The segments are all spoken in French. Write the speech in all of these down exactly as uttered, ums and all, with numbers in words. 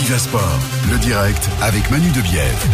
Viva Sport, le direct avec Manu Debièvre.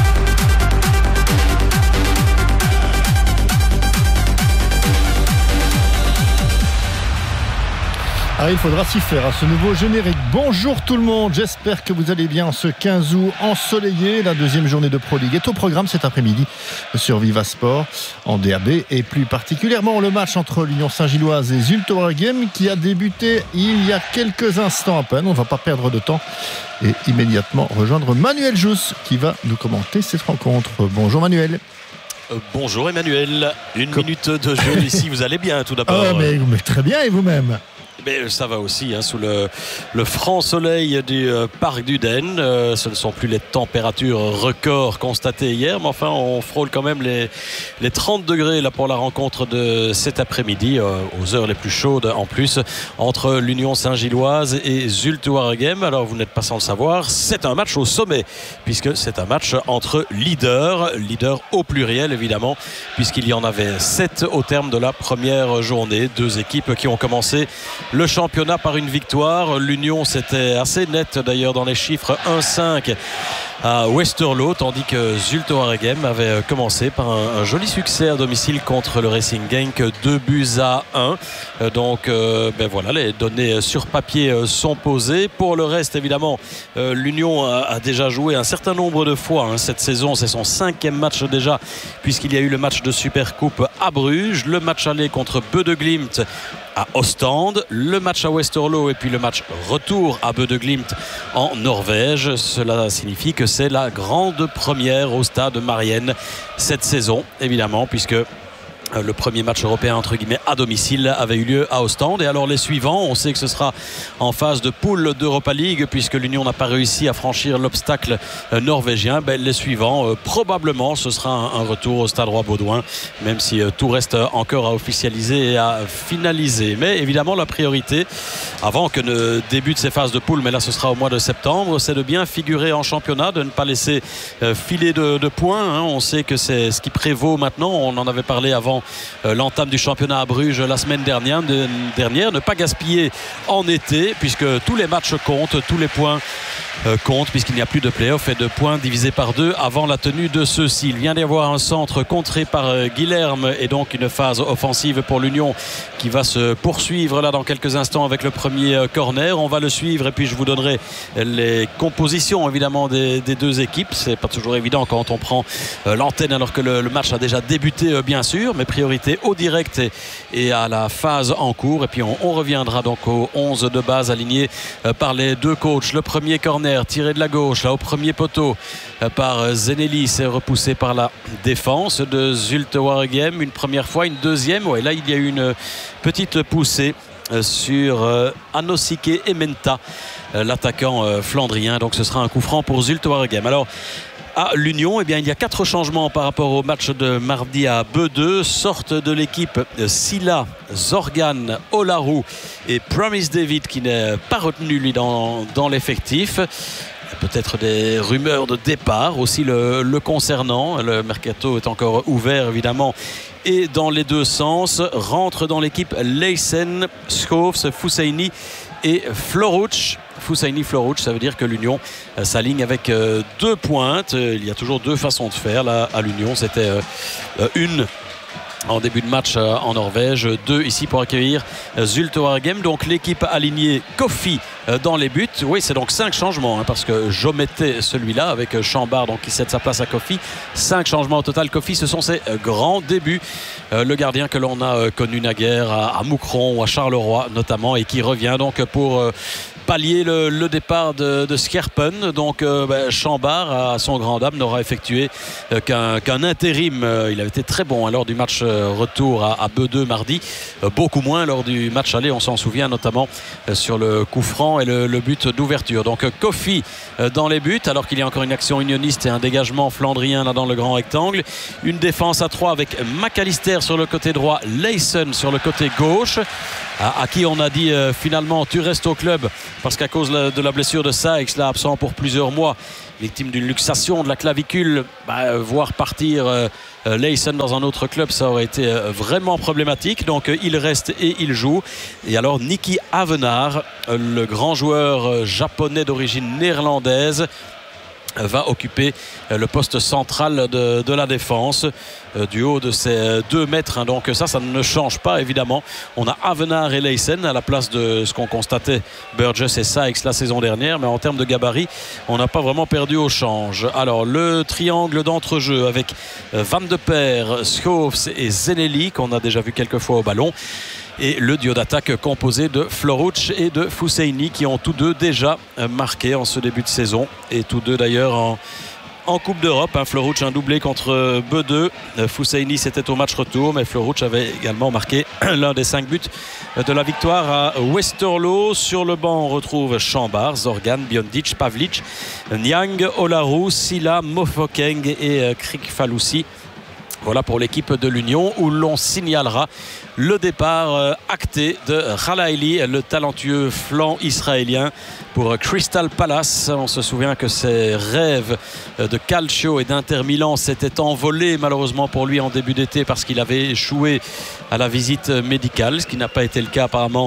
Ah, il faudra s'y faire à ce nouveau générique. Bonjour tout le monde, j'espère que vous allez bien ce quinze août ensoleillé. La deuxième journée de Pro League est au programme cet après-midi sur Viva Sport en D A B et plus particulièrement le match entre l'Union Saint-Gilloise et Zulte Waregem qui a débuté il y a quelques instants à peine. On ne va pas perdre de temps et immédiatement rejoindre Manuel Jousse qui va nous commenter cette rencontre. Bonjour Manuel. Euh, bonjour Emmanuel, une Comme... minute de jeu ici, vous allez bien tout d'abord. Oh, mais, mais très bien et vous-même? Mais ça va aussi, hein, sous le, le franc soleil du euh, Parc du Den. Euh, ce ne sont plus les températures records constatées hier, mais enfin on frôle quand même les, les trente degrés là, pour la rencontre de cet après-midi, euh, aux heures les plus chaudes en plus, entre l'Union Saint-Gilloise et Zulte Waregem. Alors vous n'êtes pas sans le savoir, c'est un match au sommet, puisque c'est un match entre leaders, leaders au pluriel évidemment, puisqu'il y en avait sept au terme de la première journée. Deux équipes qui ont commencé le championnat par une victoire. L'Union, c'était assez net d'ailleurs dans les chiffres un cinq à Westerlo, tandis que Zulte Waregem avait commencé par un, un joli succès à domicile contre le Racing Genk, deux buts à un. Donc euh, ben voilà, les données sur papier sont posées. Pour le reste, évidemment, euh, l'Union a, a déjà joué un certain nombre de fois hein, cette saison. C'est son cinquième match déjà, puisqu'il y a eu le match de Supercoupe à Bruges, le match aller contre Bø de Glimt à Ostende, le match à Westerlo et puis le match retour à Bø de Glimt en Norvège. Cela signifie que c'est la grande première au stade Mariennes cette saison, évidemment, puisque le premier match européen entre guillemets à domicile avait eu lieu à Ostende. Et alors les suivants, on sait que ce sera en phase de poule d'Europa League, puisque l'Union n'a pas réussi à franchir l'obstacle norvégien. Ben, les suivants, euh, probablement ce sera un, un retour au Stade Roi-Baudouin, même si euh, tout reste encore à officialiser et à finaliser. Mais évidemment la priorité, avant que ne débutent ces phases de poule, mais là ce sera au mois de septembre, c'est de bien figurer en championnat, de ne pas laisser euh, filer de, de points hein. On sait que c'est ce qui prévaut maintenant, on en avait parlé avant Euh, l'entame du championnat à Bruges la semaine dernière, de, dernière, ne pas gaspiller en été, puisque tous les matchs comptent, tous les points euh, comptent, puisqu'il n'y a plus de play-off et de points divisés par deux avant la tenue de ceux-ci. Il vient d'y avoir un centre contré par euh, Guilherme et donc une phase offensive pour l'Union qui va se poursuivre là dans quelques instants avec le premier euh, corner. On va le suivre et puis je vous donnerai les compositions évidemment des, des deux équipes. C'est pas toujours évident quand on prend euh, l'antenne alors que le, le match a déjà débuté euh, bien sûr, mais priorité au direct et, et à la phase en cours. Et puis on, on reviendra donc aux onze de base alignés euh, par les deux coachs. Le premier corner tiré de la gauche là au premier poteau euh, par Zeneli, c'est repoussé par la défense de Zulte Waregem une première fois, une deuxième. Ouais, là il y a eu une petite poussée euh, sur euh, Anosike Ementa, euh, l'attaquant euh, flandrien. Donc ce sera un coup franc pour Zulte Waregem. Alors à l'Union, eh bien, il y a quatre changements par rapport au match de mardi à Bø deux. Sortent de l'équipe Silla, Zorgan, Olaru et Promise David qui n'est pas retenu lui dans, dans l'effectif. Peut-être des rumeurs de départ aussi le, le concernant. Le mercato est encore ouvert évidemment et dans les deux sens. Rentre dans l'équipe Leysen, Schoofs, Fousseini et Floruch. Fousseini, Floruch, ça veut dire que l'Union euh, s'aligne avec euh, deux pointes. Euh, il y a toujours deux façons de faire là à l'Union. C'était euh, une en début de match euh, en Norvège, deux ici pour accueillir euh, Zulte Waregem. Donc l'équipe alignée Kofi euh, dans les buts. Oui, c'est donc cinq changements hein, parce que j'omettais celui-là avec euh, Chambard donc qui cède sa place à Kofi. Cinq changements au total. Kofi, ce sont ses euh, grands débuts. Euh, le gardien que l'on a euh, connu naguère à, à Moucron ou à Charleroi notamment et qui revient donc pour euh, pallier le, le départ de, de Scherpen. Donc euh, ben, Chambard à son grand dame n'aura effectué euh, qu'un, qu'un intérim. Euh, il avait été très bon hein, lors du match euh, retour à, à Bø deux mardi, euh, beaucoup moins lors du match aller, on s'en souvient notamment euh, sur le coup franc et le, le but d'ouverture. Donc euh, Kofi euh, dans les buts alors qu'il y a encore une action unioniste et un dégagement flandrien là dans le grand rectangle. Une défense à trois avec McAllister sur le côté droit, Leysen sur le côté gauche. à, à qui on a dit euh, finalement tu restes au club parce qu'à cause de la blessure de Sykes, là absent pour plusieurs mois, victime d'une luxation de la clavicule, bah, voir partir euh, euh, Layson dans un autre club, ça aurait été euh, vraiment problématique. Donc euh, il reste et il joue. Et alors Nicky Avenard, euh, le grand joueur euh, japonais d'origine néerlandaise, va occuper le poste central de, de la défense euh, du haut de ses deux mètres, hein. Donc ça, ça ne change pas évidemment. On a Avenard et Layson à la place de ce qu'on constatait Burgess et Sykes la saison dernière, mais en termes de gabarit, on n'a pas vraiment perdu au change. Alors le triangle d'entrejeu avec Van de Peer, Schoofs et Zenelli qu'on a déjà vu quelques fois au ballon. Et le duo d'attaque composé de Floruc et de Fouseini qui ont tous deux déjà marqué en ce début de saison. Et tous deux d'ailleurs en, en Coupe d'Europe. Hein. Floruc un doublé contre B deux. Fouseini c'était au match retour. Mais Floruc avait également marqué l'un des cinq buts de la victoire à Westerlo. Sur le banc on retrouve Chambard, Zorgan, Biondic, Pavlic, Niang, Olaru, Silla, Mofokeng et Krikfalusi. Voilà pour l'équipe de l'Union où l'on signalera le départ euh, acté de Khalaili, le talentueux flanc israélien pour Crystal Palace. On se souvient que ses rêves de calcio et d'Inter Milan s'étaient envolés malheureusement pour lui en début d'été parce qu'il avait échoué à la visite médicale, ce qui n'a pas été le cas apparemment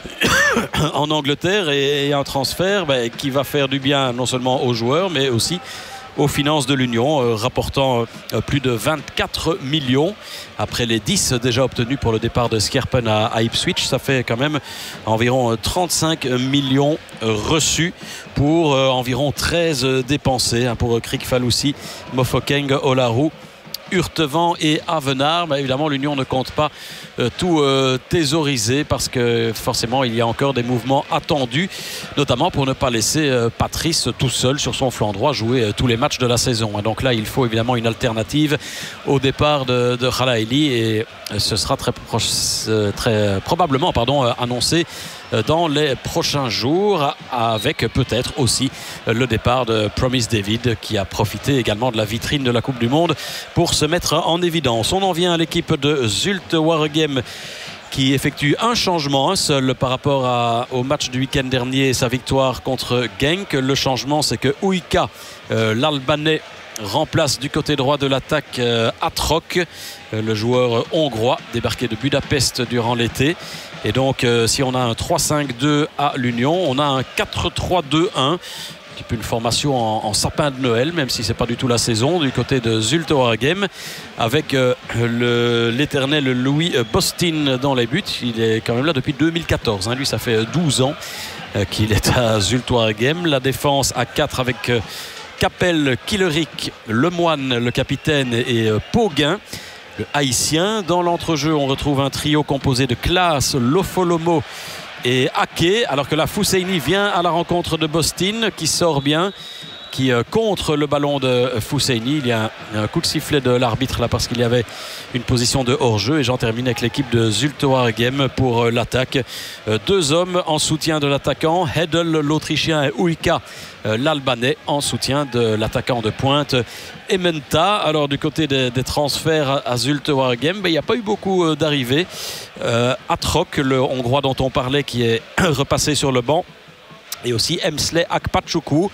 en Angleterre, et, et un transfert bah, qui va faire du bien non seulement aux joueurs mais aussi aux finances de l'Union, euh, rapportant euh, plus de vingt-quatre millions après les dix déjà obtenus pour le départ de Scherpen à, à Ipswich. Ça fait quand même environ trente-cinq millions euh, reçus pour euh, environ treize euh, dépensés, hein, pour euh, Krikfalusi, Mofokeng, Olaru, Hurtevant et Avenard. Bah, évidemment l'Union ne compte pas euh, tout euh, thésauriser parce que forcément il y a encore des mouvements attendus, notamment pour ne pas laisser euh, Patrice tout seul sur son flanc droit jouer euh, tous les matchs de la saison. Donc là il faut évidemment une alternative au départ de, de Khalaili et euh, ce sera très, euh, très probablement pardon, euh, annoncé dans les prochains jours, avec peut-être aussi le départ de Promise David qui a profité également de la vitrine de la Coupe du Monde pour se mettre en évidence. On en vient à l'équipe de Zulte Waregem qui effectue un changement, un seul par rapport à, au match du week-end dernier, sa victoire contre Genk. Le changement, c'est que Uika, euh, l'Albanais, remplace du côté droit de l'attaque euh, Atrok, euh, le joueur hongrois débarqué de Budapest durant l'été. Et donc euh, si on a un trois cinq deux à l'Union, on a un quatre trois deux un, un petit peu une formation en, en sapin de Noël, même si c'est pas du tout la saison du côté de Zulte Waregem, avec euh, le, l'éternel Louis Bostin dans les buts. Il est quand même là depuis deux mille quatorze, hein. Lui ça fait douze ans euh, qu'il est à Zulte Waregem. La défense à quatre avec euh, Capel, Killerik, Lemoine le capitaine et euh, Poguin le haïtien. Dans l'entrejeu on retrouve un trio composé de Klaas, Lofolomo et Ake, alors que la Fouseini vient à la rencontre de Bostin qui sort bien, qui euh, contre le ballon de Fouseini. Il y a un, un coup de sifflet de l'arbitre là parce qu'il y avait une position de hors-jeu. Et j'en termine avec l'équipe de Zulte Waregem pour euh, l'attaque. Euh, deux hommes en soutien de l'attaquant, Hedel l'Autrichien et Uika euh, l'Albanais en soutien de l'attaquant de pointe Ementa. Alors du côté des, des transferts à, à Zulte Waregem, ben, il n'y a pas eu beaucoup euh, d'arrivées. Euh, Atrok, le Hongrois dont on parlait, qui est repassé sur le banc. Et aussi Emsley Akpachukwu,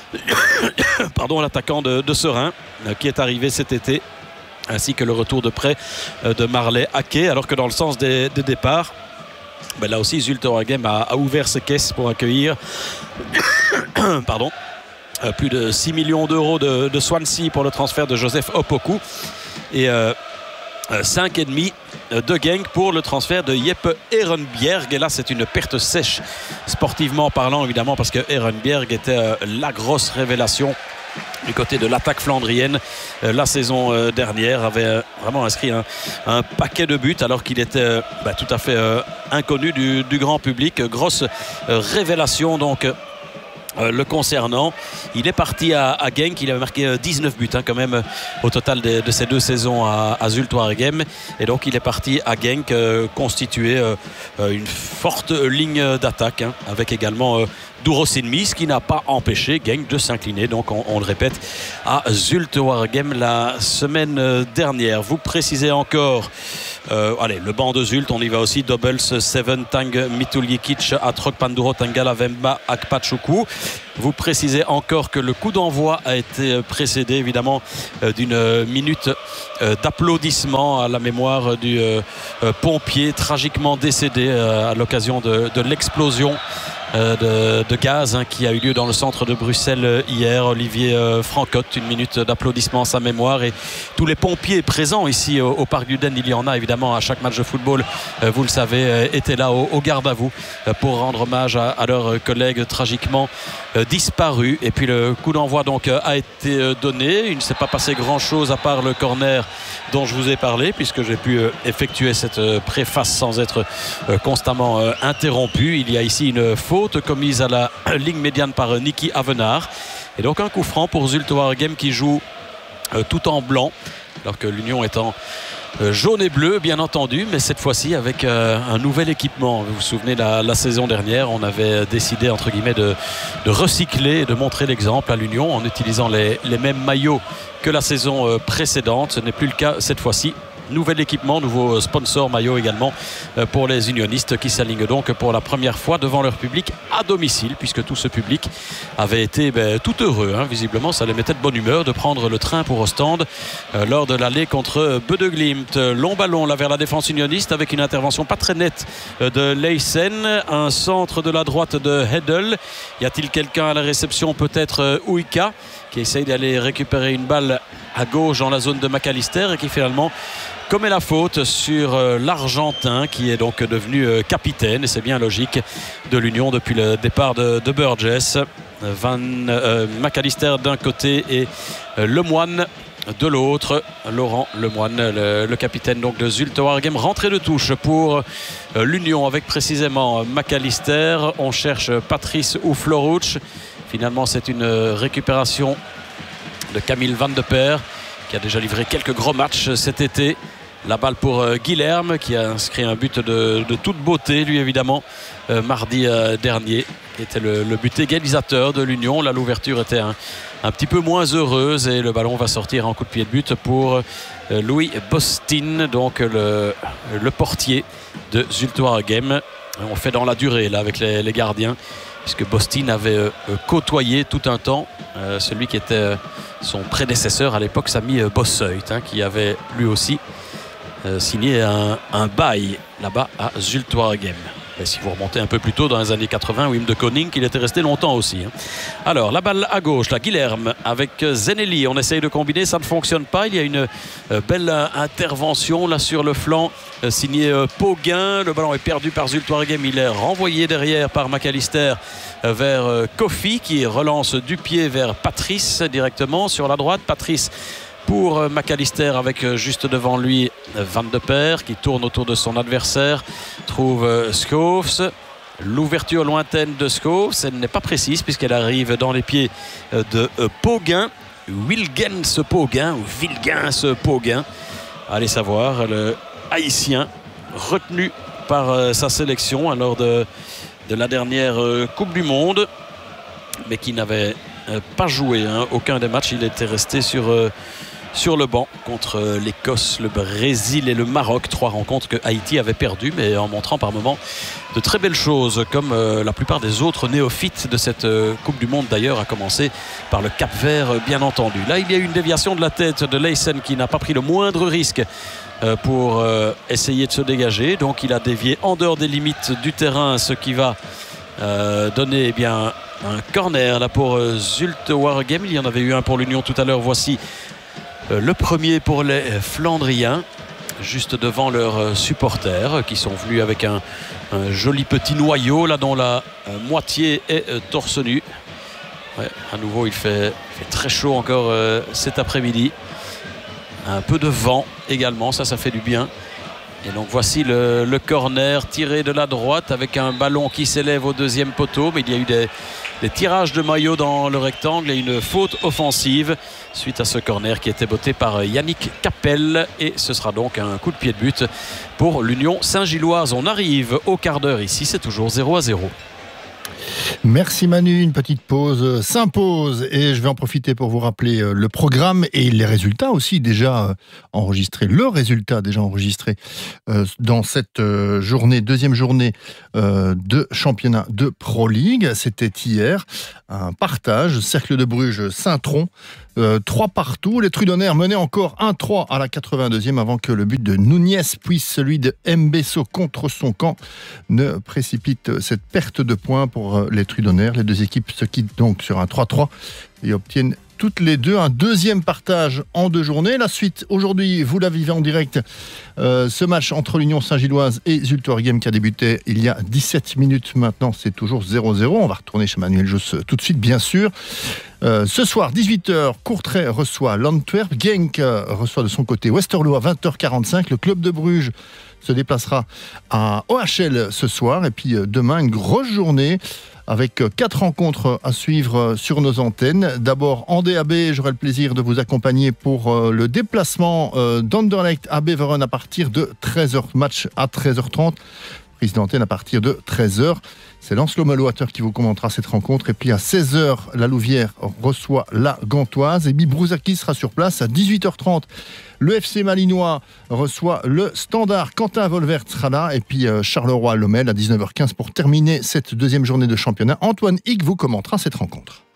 pardon, l'attaquant de, de Serein, euh, qui est arrivé cet été, ainsi que le retour de prêt euh, de Marley Ake. Alors que dans le sens des, des départs, ben là aussi Zulte Waregem a, a ouvert ses caisses pour accueillir pardon, euh, plus de six millions d'euros de, de Swansea pour le transfert de Joseph Opoku et euh, cinq virgule cinq de Genk pour le transfert de Jeppe Ehrenbjerg. Et là c'est une perte sèche sportivement parlant évidemment, parce que Ehrenbjerg était euh, la grosse révélation du côté de l'attaque flandrienne euh, la saison euh, dernière, avait euh, vraiment inscrit un, un paquet de buts alors qu'il était euh, bah, tout à fait euh, inconnu du, du grand public. Grosse euh, révélation donc euh, Euh, le concernant. Il est parti à, à Genk, il avait marqué euh, dix-neuf buts hein, quand même euh, au total de, de ces deux saisons à, à Zulte Waregem, et donc il est parti à Genk euh, constituer euh, euh, une forte ligne d'attaque hein, avec également euh, d'Urosinmi, ce qui n'a pas empêché Genk de s'incliner, donc on, on le répète, à Zulte Waregem la semaine dernière. Vous précisez encore euh, allez, le banc de Zulte, on y va aussi. Doubles, Seven, Tang, Mituljikic, Atrok, Panduro, Tangala, Vemba, Akpachuku. Vous précisez encore que le coup d'envoi a été précédé évidemment euh, d'une minute euh, d'applaudissements à la mémoire du euh, euh, pompier tragiquement décédé euh, à l'occasion de, de l'explosion Euh, de, de gaz hein, qui a eu lieu dans le centre de Bruxelles euh, hier. Olivier euh, Francotte, une minute d'applaudissement à sa mémoire, et tous les pompiers présents ici au, au Parc du Den, il y en a évidemment à chaque match de football, euh, vous le savez, euh, étaient là au, au garde à vous euh, pour rendre hommage à, à leurs collègues tragiquement euh, disparus. Et puis le coup d'envoi donc euh, a été euh, donné. Il ne s'est pas passé grand chose à part le corner dont je vous ai parlé, puisque j'ai pu euh, effectuer cette euh, préface sans être euh, constamment euh, interrompu. Il y a ici une faute commise à la ligne médiane par Niki Avenard, et donc un coup franc pour Zulte Waregem qui joue euh, tout en blanc, alors que l'Union est en euh, jaune et bleu bien entendu, mais cette fois-ci avec euh, un nouvel équipement. Vous vous souvenez, la, la saison dernière on avait décidé entre guillemets de, de recycler et de montrer l'exemple à l'Union en utilisant les, les mêmes maillots que la saison euh, précédente. Ce n'est plus le cas cette fois-ci. Nouvel équipement, nouveau sponsor maillot également pour les unionistes qui s'alignent donc pour la première fois devant leur public à domicile, puisque tout ce public avait été ben, tout heureux hein. Visiblement ça les mettait de bonne humeur de prendre le train pour Ostende euh, lors de l'aller contre Bode Glimt. Long ballon là vers la défense unioniste avec une intervention pas très nette de Leysen, un centre de la droite de Hedel. Y a-t-il quelqu'un à la réception? Peut-être Uika qui essaye d'aller récupérer une balle à gauche dans la zone de McAllister et qui finalement commet la faute sur euh, l'Argentin qui est donc devenu euh, capitaine, et c'est bien logique, de l'Union depuis le départ de, de Burgess. Van euh, McAllister d'un côté et euh, Lemoine de l'autre. Laurent Lemoine, le, le capitaine donc de Zulte Waregem. Rentrée de touche pour euh, l'Union avec précisément McAllister. On cherche Patrice ou Florouch. Finalement c'est une récupération de Camille Van de Per qui a déjà livré quelques gros matchs cet été. La balle pour euh, Guilherme qui a inscrit un but de, de toute beauté lui évidemment euh, mardi euh, dernier, qui était le, le but égalisateur de l'Union. Là l'ouverture était un, un petit peu moins heureuse et le ballon va sortir en coup de pied de but pour euh, Louis Bostin, donc le, le portier de Zulte Waregem. On fait dans la durée là avec les, les gardiens, puisque Bostin avait euh, côtoyé tout un temps euh, celui qui était euh, son prédécesseur à l'époque, Sami Bosseuit, hein, qui avait lui aussi euh, signé un, un bail là-bas à Zulte Waregem. Et si vous remontez un peu plus tôt dans les années quatre-vingts, Wim de Koning, il était resté longtemps aussi. Hein. Alors la balle à gauche, là, Guilherme avec Zenelli. On essaye de combiner, ça ne fonctionne pas. Il y a une euh, belle euh, intervention là sur le flanc, euh, signé euh, Poguin. Le ballon est perdu par Zulte Waregem. Il est renvoyé derrière par McAllister euh, vers euh, Kofi qui relance du pied vers Patrice directement sur la droite. Patrice pour McAllister avec juste devant lui Van de Per qui tourne autour de son adversaire, trouve Schoofs. L'ouverture lointaine de Schoofs, elle n'est pas précise puisqu'elle arrive dans les pieds de Poguin, Wilgens Poguin ou Wilgens Poguin, allez savoir, le haïtien retenu par sa sélection lors de, de la dernière Coupe du Monde, mais qui n'avait pas joué hein, aucun des matchs. Il était resté sur sur le banc contre l'Écosse, le Brésil et le Maroc. Trois rencontres que Haïti avait perdues, mais en montrant par moments de très belles choses, comme euh, la plupart des autres néophytes de cette euh, Coupe du Monde d'ailleurs, à commencer par le Cap-Vert euh, bien entendu. Là il y a eu une déviation de la tête de Leysen qui n'a pas pris le moindre risque euh, pour euh, essayer de se dégager, donc il a dévié en dehors des limites du terrain, ce qui va euh, donner eh bien, un corner là pour euh, Zulte Waregem. Il y en avait eu un pour l'Union tout à l'heure, voici le premier pour les Flandriens, juste devant leurs supporters qui sont venus avec un, un joli petit noyau là dont la euh, moitié est euh, torse nu. Ouais, à nouveau il fait, il fait très chaud encore euh, cet après-midi. Un peu de vent également, ça ça fait du bien. Et donc voici le, le corner tiré de la droite avec un ballon qui s'élève au deuxième poteau, mais il y a eu des, des tirages de maillot dans le rectangle et une faute offensive suite à ce corner qui était botté par Yannick Capel, et ce sera donc un coup de pied de but pour l'Union Saint-Gilloise. On arrive au quart d'heure ici, c'est toujours zéro à zéro. Merci Manu, une petite pause s'impose et je vais en profiter pour vous rappeler le programme et les résultats aussi déjà enregistrés, le résultat déjà enregistré dans cette journée, deuxième journée de championnat de Pro League. C'était hier, un partage, Cercle de Bruges, Saint-Tron, euh, trois partout. Les Trudonnaires menaient encore un trois à la quatre-vingt-deuxième avant que le but de Núñez puis celui de Mbesso contre son camp ne précipite cette perte de points pour les Trudonnaires. Les deux équipes se quittent donc sur un trois trois et obtiennent toutes les deux un deuxième partage en deux journées. La suite, aujourd'hui, vous la vivez en direct. Euh, ce match entre l'Union Saint-Gilloise et Zulte Waregem qui a débuté il y a dix-sept minutes maintenant, c'est toujours zéro zéro. On va retourner chez Manuel Josse tout de suite, bien sûr. Euh, ce soir, dix-huit heures, Courtrai reçoit l'Antwerp. Genk reçoit de son côté Westerlo à vingt heures quarante-cinq. Le club de Bruges se déplacera à O H L ce soir. Et puis demain, une grosse journée avec quatre rencontres à suivre sur nos antennes. D'abord, en D A B, j'aurai le plaisir de vous accompagner pour le déplacement d'Anderlecht à Beveren à partir de treize heures. Match à treize heures trente. Prise d'antenne à partir de treize heures. C'est Lancelot Meloateur qui vous commentera cette rencontre. Et puis à seize heures, la Louvière reçoit la Gantoise. Et Bibrouzaki sera sur place à dix-huit heures trente. Le F C Malinois reçoit le Standard. Quentin Volvert sera là. Et puis Charleroi-Lommel à dix-neuf heures quinze pour terminer cette deuxième journée de championnat. Antoine Hick vous commentera cette rencontre.